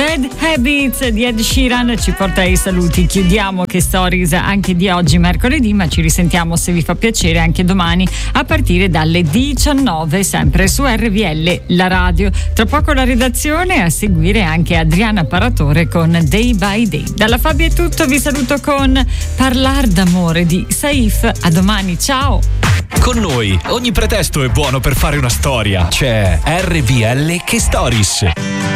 Bad Habits di Ed Sheeran ci porta ai saluti. Chiudiamo Che Stories anche di oggi mercoledì, ma ci risentiamo, se vi fa piacere, anche domani a partire dalle 19, sempre su RVL, la radio. Tra poco la redazione, a seguire anche Adriana Paratore con Day by Day. Dalla Fabio è tutto, vi saluto con Parlar d'amore di Saif. A domani, ciao! Con noi ogni pretesto è buono per fare una storia. C'è RVL Che Stories.